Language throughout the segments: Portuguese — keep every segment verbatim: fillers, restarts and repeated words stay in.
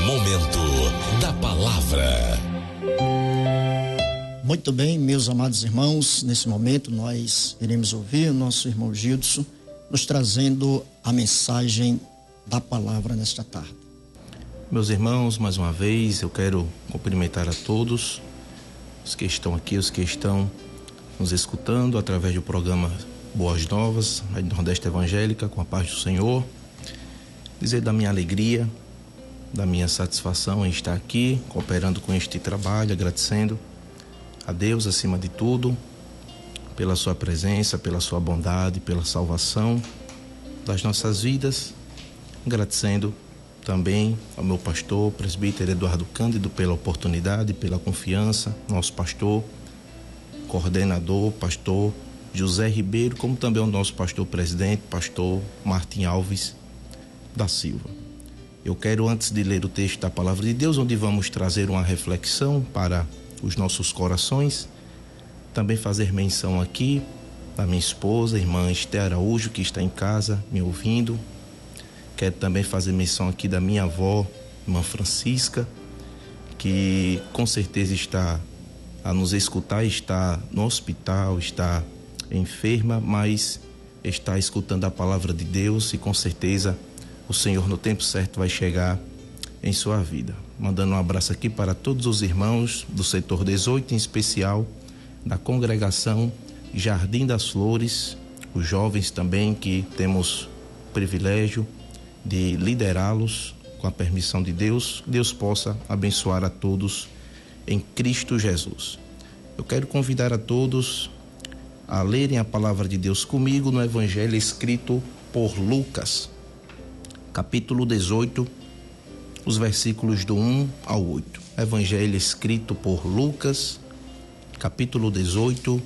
Momento da Palavra. Muito bem, meus amados irmãos, nesse momento nós iremos ouvir o nosso irmão Gilson nos trazendo a mensagem da palavra nesta tarde. Meus irmãos, mais uma vez eu quero cumprimentar a todos os que estão aqui, os que estão nos escutando através do programa Boas Novas, da Nordeste Evangélica, com a paz do Senhor. Dizer da minha alegria, da minha satisfação em estar aqui, cooperando com este trabalho, agradecendo a Deus acima de tudo, pela sua presença, pela sua bondade, pela salvação das nossas vidas, agradecendo também ao meu pastor, presbítero Eduardo Cândido, pela oportunidade, pela confiança, nosso pastor, coordenador, pastor José Ribeiro, como também o nosso pastor presidente, pastor Martim Alves da Silva. Eu quero, antes de ler o texto da palavra de Deus, onde vamos trazer uma reflexão para os nossos corações, também fazer menção aqui da minha esposa, irmã Esther Araújo, que está em casa me ouvindo. Quero também fazer menção aqui da minha avó, irmã Francisca, que com certeza está a nos escutar, está no hospital, está enferma, mas está escutando a palavra de Deus e com certeza o Senhor no tempo certo vai chegar em sua vida. Mandando um abraço aqui para todos os irmãos do setor dezoito, em especial da congregação Jardim das Flores, os jovens também que temos o privilégio de liderá-los com a permissão de Deus. Deus possa abençoar a todos em Cristo Jesus. Eu quero convidar a todos a lerem a palavra de Deus comigo no Evangelho escrito por Lucas, capítulo dezoito, os versículos do um ao oito. Evangelho escrito por Lucas, capítulo dezoito,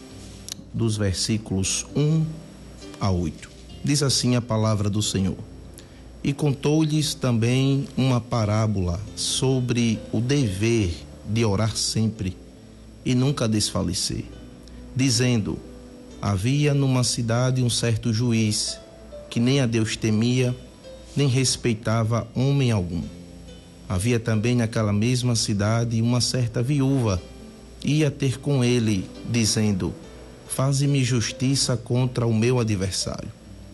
dos versículos um a oito. Diz assim a palavra do Senhor: E contou-lhes também uma parábola sobre o dever de orar sempre e nunca desfalecer, dizendo: Havia numa cidade um certo juiz que nem a Deus temia, nem respeitava homem algum. Havia também naquela mesma cidade uma certa viúva, ia ter com ele, dizendo: Faze-me justiça contra o meu adversário.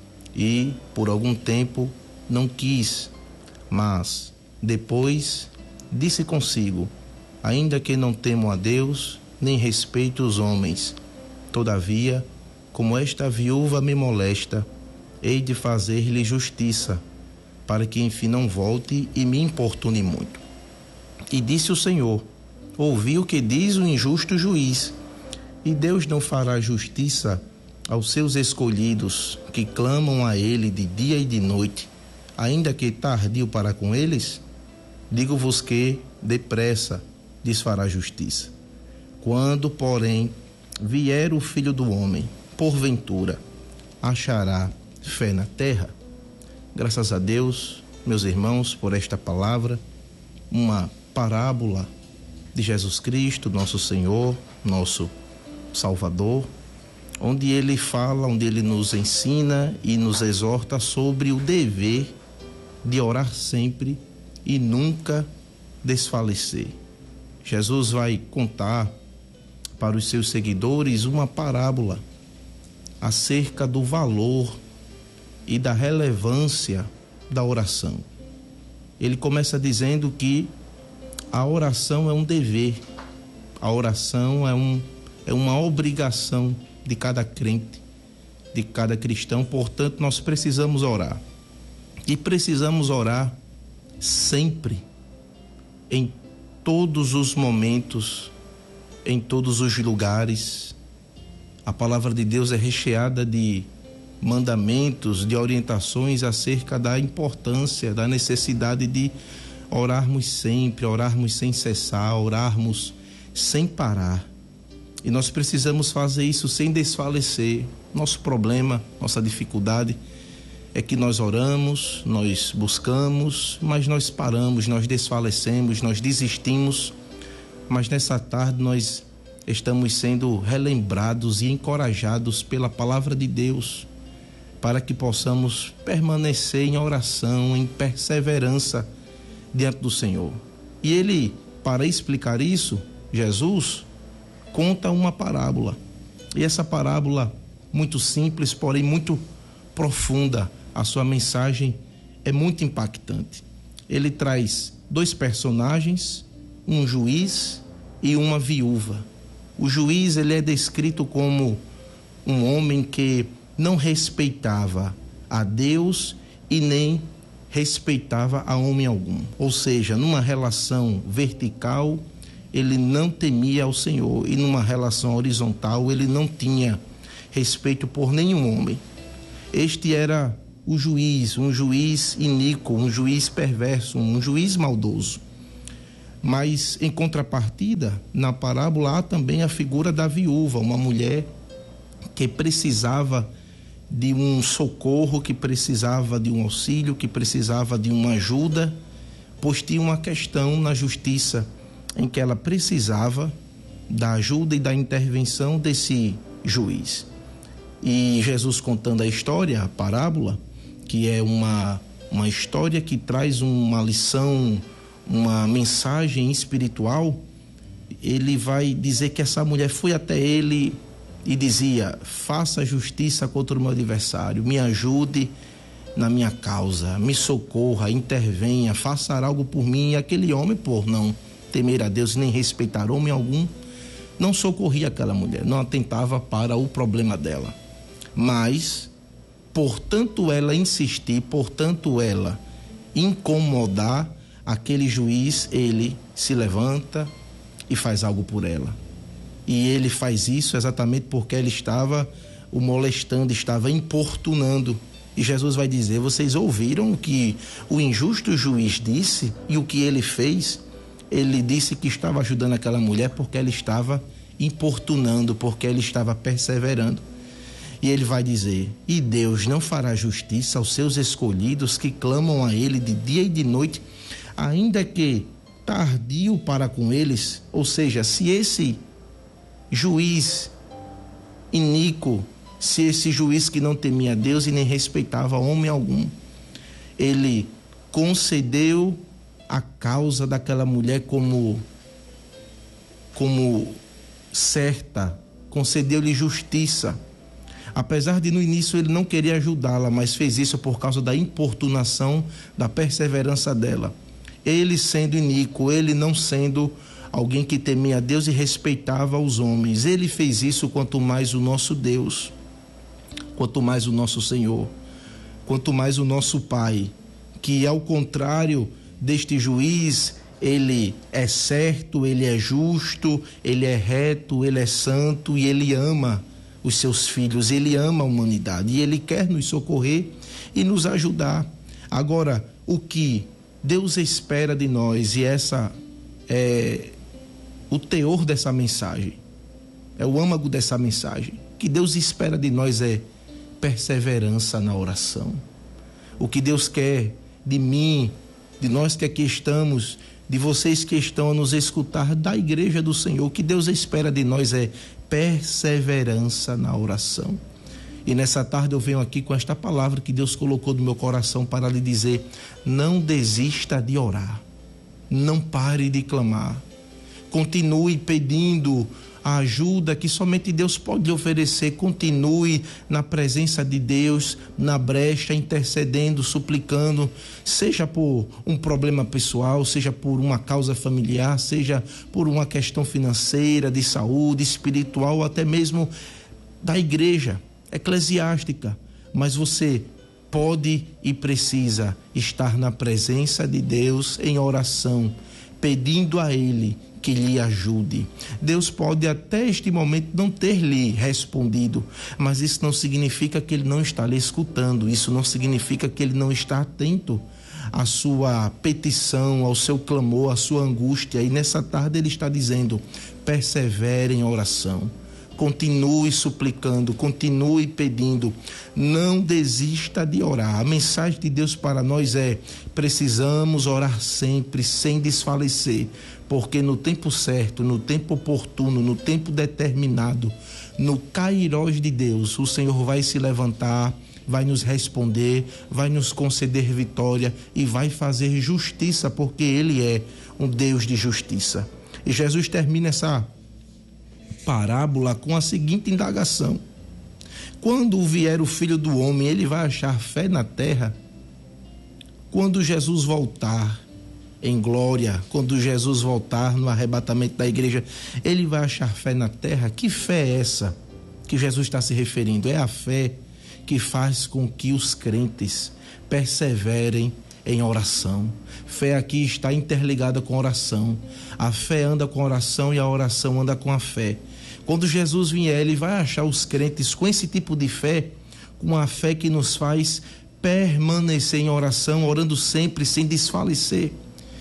E, por algum tempo, não quis, mas, depois, disse consigo: Ainda que não temo a Deus, nem respeito os homens, todavia, como esta viúva me molesta, hei de fazer-lhe justiça, para que enfim não volte e me importune muito. E disse o Senhor: Ouvi o que diz o injusto juiz, e Deus não fará justiça aos seus escolhidos, que clamam a ele de dia e de noite, ainda que tardio para com eles? Digo-vos que, depressa, lhes fará justiça. Quando, porém, vier o Filho do Homem, porventura, achará fé na terra? Graças a Deus, meus irmãos, por esta palavra, uma parábola de Jesus Cristo, nosso Senhor, nosso Salvador, onde ele fala, onde ele nos ensina e nos exorta sobre o dever de orar sempre e nunca desfalecer. Jesus vai contar para os seus seguidores uma parábola acerca do valor e da relevância da oração. Ele começa dizendo que a oração é um dever, a oração é, um, é uma obrigação de cada crente, de cada cristão. Portanto, nós precisamos orar. E precisamos orar sempre, em todos os momentos, em todos os lugares. A palavra de Deus é recheada de mandamentos, de orientações acerca da importância, da necessidade de orarmos sempre, orarmos sem cessar, orarmos sem parar. E nós precisamos fazer isso sem desfalecer. Nosso problema, nossa dificuldade é que nós oramos, nós buscamos, mas nós paramos, nós desfalecemos, nós desistimos. Mas nessa tarde nós estamos sendo relembrados e encorajados pela palavra de Deus, para que possamos permanecer em oração, em perseverança, diante do Senhor. E ele, para explicar isso, Jesus conta uma parábola. E essa parábola, muito simples, porém muito profunda, a sua mensagem é muito impactante. Ele traz dois personagens, um juiz e uma viúva. O juiz, ele é descrito como um homem que não respeitava a Deus e nem respeitava a homem algum. Ou seja, numa relação vertical, ele não temia ao Senhor, e numa relação horizontal, ele não tinha respeito por nenhum homem. Este era o juiz, um juiz iníquo, um juiz perverso, um juiz maldoso. Mas, em contrapartida, na parábola há também a figura da viúva, uma mulher que precisava de um socorro, que precisava de um auxílio, que precisava de uma ajuda, pois tinha uma questão na justiça em que ela precisava da ajuda e da intervenção desse juiz. E Jesus, contando a história, a parábola, que é uma, uma história que traz uma lição, uma mensagem espiritual, ele vai dizer que essa mulher foi até ele e dizia: faça justiça contra o meu adversário, me ajude na minha causa, me socorra, intervenha, faça algo por mim. E aquele homem, por não temer a Deus nem respeitar homem algum, não socorria aquela mulher, não atentava para o problema dela. Mas, portanto ela insistir, portanto ela incomodar, aquele juiz, ele se levanta e faz algo por ela. E ele faz isso exatamente porque ela estava o molestando, estava importunando. E Jesus vai dizer: vocês ouviram o que o injusto juiz disse e o que ele fez? Ele disse que estava ajudando aquela mulher porque ela estava importunando, porque ela estava perseverando. E ele vai dizer: e Deus não fará justiça aos seus escolhidos que clamam a ele de dia e de noite, ainda que tardio para com eles? Ou seja, se esse juiz iníquo, se esse juiz que não temia Deus e nem respeitava homem algum, ele concedeu a causa daquela mulher como, como certa, concedeu-lhe justiça, apesar de no início ele não querer ajudá-la, mas fez isso por causa da importunação, da perseverança dela. Ele sendo iníquo, ele não sendo alguém que temia a Deus e respeitava os homens, ele fez isso. Quanto mais o nosso Deus, quanto mais o nosso Senhor, quanto mais o nosso Pai, que ao contrário deste juiz, ele é certo, ele é justo, ele é reto, ele é santo e ele ama os seus filhos, ele ama a humanidade e ele quer nos socorrer e nos ajudar. Agora, o que Deus espera de nós, e essa é o teor dessa mensagem, é o âmago dessa mensagem, que Deus espera de nós é perseverança na oração. O que Deus quer de mim, de nós que aqui estamos, de vocês que estão a nos escutar, da igreja do Senhor, o que Deus espera de nós é perseverança na oração. E nessa tarde eu venho aqui com esta palavra que Deus colocou no meu coração para lhe dizer: não desista de orar, não pare de clamar, continue pedindo a ajuda que somente Deus pode lhe oferecer. Continue na presença de Deus, na brecha, intercedendo, suplicando, seja por um problema pessoal, seja por uma causa familiar, seja por uma questão financeira, de saúde, espiritual, ou até mesmo da igreja eclesiástica. Mas você pode e precisa estar na presença de Deus em oração, pedindo a Ele que lhe ajude. Deus pode até este momento não ter lhe respondido, mas isso não significa que Ele não está lhe escutando, isso não significa que Ele não está atento à sua petição, ao seu clamor, à sua angústia. E nessa tarde Ele está dizendo: persevere em oração, continue suplicando, continue pedindo, não desista de orar. A mensagem de Deus para nós é: precisamos orar sempre, sem desfalecer, porque no tempo certo, no tempo oportuno, no tempo determinado, no kairós de Deus, o Senhor vai se levantar vai nos responder, vai nos conceder vitória e vai fazer justiça, porque Ele é um Deus de justiça. E Jesus termina essa parábola com a seguinte indagação: quando vier o Filho do Homem, Ele vai achar fé na terra? Quando Jesus voltar em glória, quando Jesus voltar no arrebatamento da igreja, Ele vai achar fé na terra? Que fé é essa que Jesus está se referindo? É a fé que faz com que os crentes perseverem em oração. Fé aqui está interligada com oração. A fé anda com a oração e a oração anda com a fé. Quando Jesus vier, Ele vai achar os crentes com esse tipo de fé, com a fé que nos faz permanecer em oração, orando sempre sem desfalecer.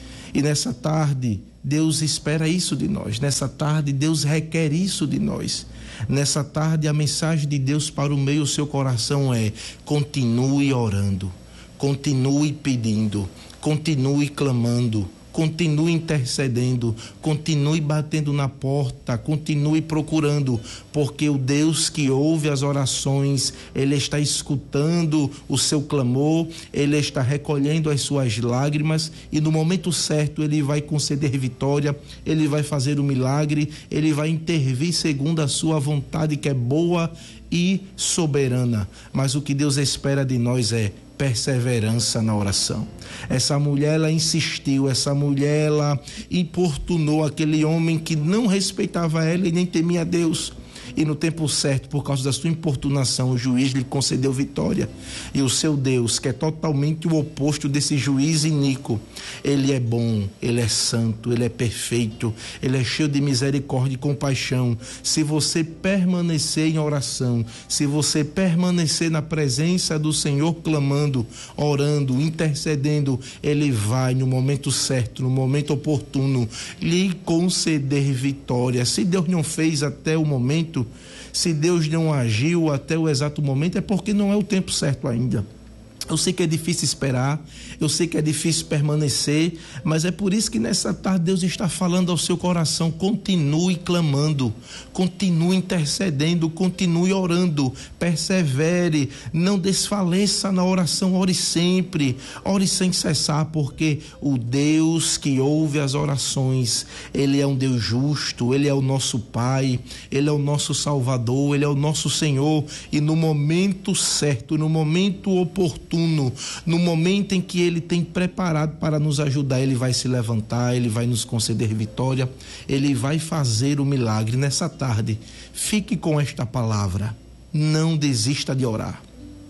E nessa tarde, Deus espera isso de nós. Nessa tarde, Deus requer isso de nós. Nessa tarde, a mensagem de Deus para o meio do seu coração é: continue orando, continue pedindo, continue clamando, continue intercedendo, continue batendo na porta, continue procurando, porque o Deus que ouve as orações, Ele está escutando o seu clamor, Ele está recolhendo as suas lágrimas, e no momento certo Ele vai conceder vitória, Ele vai fazer o milagre, Ele vai intervir segundo a sua vontade, que é boa e soberana. Mas o que Deus espera de nós é perseverança na oração. Essa mulher, ela insistiu, essa mulher, ela importunou aquele homem que não respeitava ela e nem temia Deus. E no tempo certo, por causa da sua importunação, o juiz lhe concedeu vitória. E o seu Deus, que é totalmente o oposto desse juiz iníquo, Ele é bom, Ele é santo, Ele é perfeito, Ele é cheio de misericórdia e compaixão. Se você permanecer em oração, se você permanecer na presença do Senhor, clamando, orando, intercedendo, Ele vai no momento certo, no momento oportuno, lhe conceder vitória. Se Deus não fez até o momento, se Deus não agiu até o exato momento, é porque não é o tempo certo ainda. Eu sei que é difícil esperar, eu sei que é difícil permanecer, mas é por isso que nessa tarde Deus está falando ao seu coração: continue clamando, continue intercedendo, continue orando, persevere, não desfaleça na oração, ore sempre, ore sem cessar, porque o Deus que ouve as orações, Ele é um Deus justo, Ele é o nosso Pai, Ele é o nosso Salvador, Ele é o nosso Senhor, e no momento certo, no momento oportuno, no momento em que Ele tem preparado para nos ajudar, Ele vai se levantar, Ele vai nos conceder vitória, Ele vai fazer o milagre. Nessa tarde, fique com esta palavra: não desista de orar.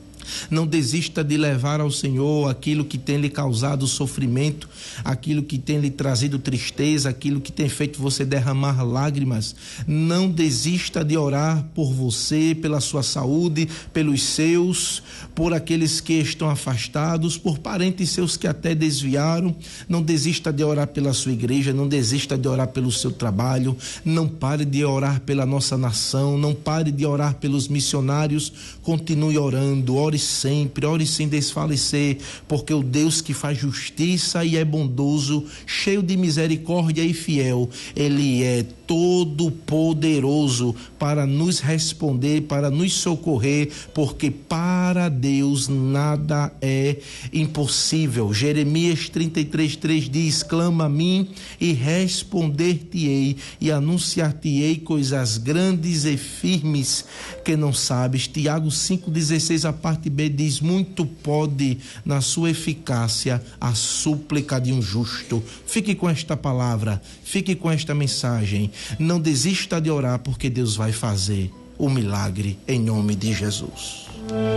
Não desista de levar ao Senhor aquilo que tem lhe causado sofrimento, aquilo que tem lhe trazido tristeza, aquilo que tem feito você derramar lágrimas. Não desista de orar por você, pela sua saúde, pelos seus, por aqueles que estão afastados, por parentes seus que até desviaram. Não desista de orar pela sua igreja, não desista de orar pelo seu trabalho, não pare de orar pela nossa nação, não pare de orar pelos missionários. Continue orando, ore sempre, ore sem desfalecer, porque o Deus que faz justiça e é bondoso, cheio de misericórdia e fiel, Ele é todo poderoso para nos responder, para nos socorrer, porque para Deus nada é impossível. Jeremias trinta e três, três diz: clama a mim e responder-te-ei e anunciar-te-ei coisas grandes e firmes que não sabes. Tiago cinco, dezesseis, a parte B diz: muito pode na sua eficácia a súplica de um justo. Fique com esta palavra, fique com esta mensagem. Não desista de orar, porque Deus vai fazer o milagre em nome de Jesus.